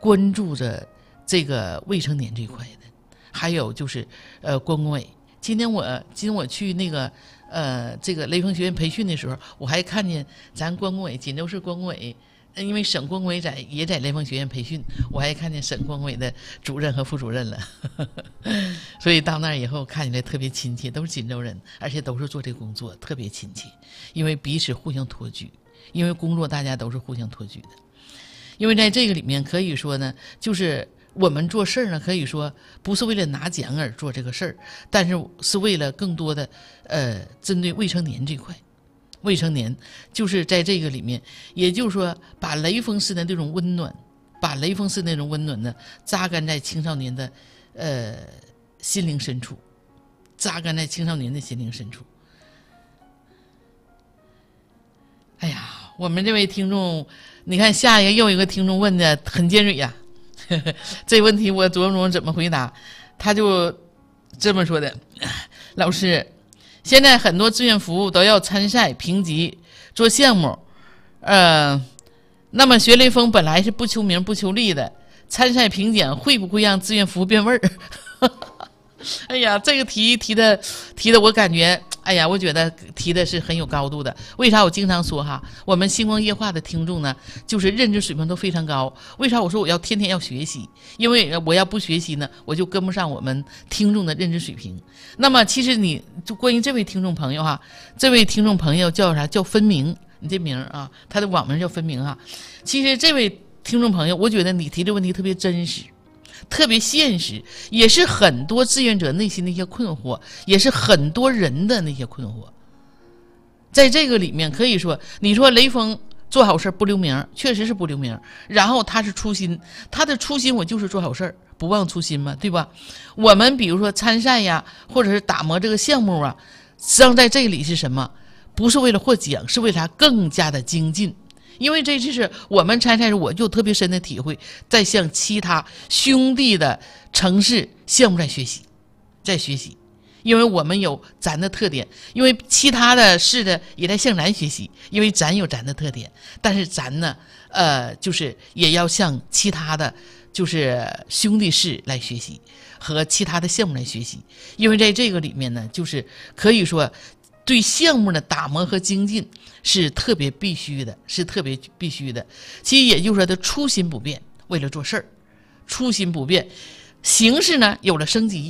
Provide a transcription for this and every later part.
关注着这个未成年这一块的，还有就是关工委。今天我去那个这个雷锋学院培训的时候，我还看见咱关工委锦州市关工委，因为省关工委也在雷锋学院培训，我还看见省关工委的主任和副主任了所以到那儿以后看起来特别亲切，都是锦州人，而且都是做这个工作，特别亲切，因为彼此互相托举，因为工作大家都是互相托举的。因为在这个里面可以说呢，就是我们做事呢，可以说不是为了拿奖而做这个事儿，但是是为了更多的针对未成年这块。未成年就是在这个里面，也就是说把雷锋式的那种温暖，呢扎根在青少年的心灵深处，哎呀，我们这位听众，你看下一个又一个听众问的很尖锐呀这问题我琢磨怎么回答，他就这么说的：老师，现在很多志愿服务都要参赛评级做项目，那么学雷锋本来是不求名不求利的，参赛评奖会不会让志愿服务变味儿哎呀，这个提的我感觉，哎呀，我觉得提的是很有高度的。为啥我经常说哈，我们星光夜话的听众呢，就是认知水平都非常高。为啥我说我要天天要学习？因为我要不学习呢，我就跟不上我们听众的认知水平。那么其实你就关于这位听众朋友哈，这位听众朋友叫啥？叫分明，你这名啊，他的网名叫分明哈。其实这位听众朋友，我觉得你提这问题特别真实。特别现实，也是很多志愿者内心的一些困惑，也是很多人的那些困惑。在这个里面可以说，你说雷锋做好事不留名，确实是不留名，然后他是初心，他的初心我就是做好事，不忘初心嘛，对吧？我们比如说参赛呀，或者是打磨这个项目啊，实际上在这里是什么？不是为了获奖，是为啥更加的精进。因为这就是我们参赛时，我就特别深的体会，在向其他兄弟的城市项目在学习，因为我们有咱的特点，因为其他的市的也在向咱学习，因为咱有咱的特点，但是咱呢，就是也要向其他的就是兄弟市来学习，和其他的项目来学习，因为在这个里面呢，就是可以说对项目的打磨和精进是特别必须的。其实也就是说他初心不变，为了做事儿，初心不变，形式呢有了升级，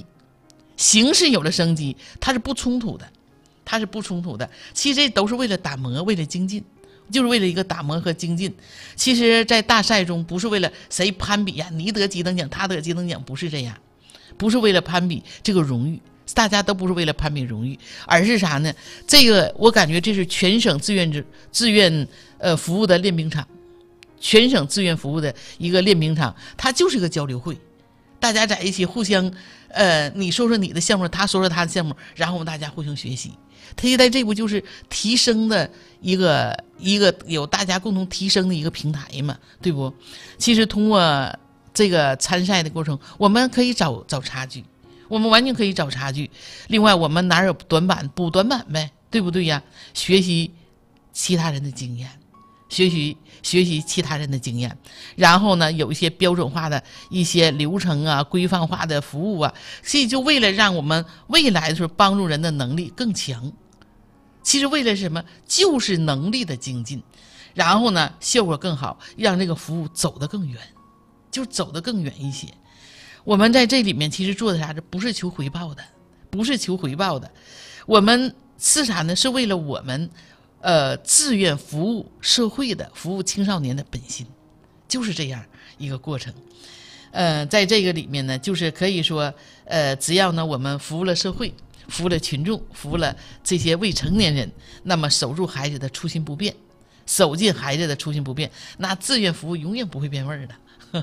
它是不冲突的，其实这都是为了打磨，为了精进，就是为了一个打磨和精进。其实在大赛中不是为了谁攀比呀，你得几等奖他得几等奖，不是这样，不是为了攀比这个荣誉，大家都不是为了攀比荣誉，而是啥呢？这个我感觉这是全省志愿服务的练兵场，全省志愿服务的一个练兵场，它就是个交流会，大家在一起互相你说说你的项目，他说说他的项目，然后我们大家互相学习。他现在这不就是提升的一个有大家共同提升的一个平台嘛，对不？其实通过这个参赛的过程，我们可以找差距，我们完全可以找差距。另外我们哪有短板补短板呗，对不对呀？学习其他人的经验，学习其他人的经验，然后呢有一些标准化的一些流程啊，规范化的服务啊，所以就为了让我们未来的时候帮助人的能力更强。其实为了什么？就是能力的精进，然后呢效果更好，让这个服务走得更远，就走得更远一些。我们在这里面其实做的啥？不是求回报的，我们是啥呢？是为了我们志愿服务社会的，服务青少年的本心，就是这样一个过程。在这个里面呢，就是可以说只要呢我们服务了社会，服务了群众，服务了这些未成年人，那么守住孩子的初心不变，守进孩子的初心不变，那志愿服务永远不会变味儿的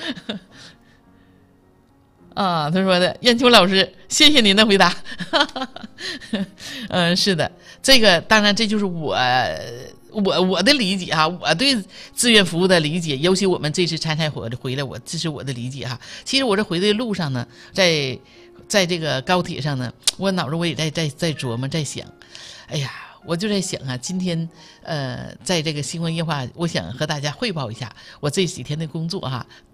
啊，他说的，燕秋老师，谢谢您的回答。是的，这个当然这就是我的理解哈，我对志愿服务的理解，尤其我们这次参赛回来，这是我的理解哈。其实我这回的路上呢，在这个高铁上呢，我脑子我也在琢磨，在想，哎呀，我就在想啊，今天在这个星光夜话，我想和大家汇报一下我这几天的工作哈。